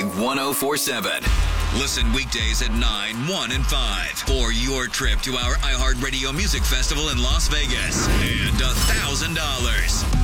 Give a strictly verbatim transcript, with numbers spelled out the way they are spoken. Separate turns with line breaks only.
Music one oh four point seven. Listen weekdays at nine, one, and five for your trip to our iHeartRadio Music Festival in Las Vegas and one thousand dollars.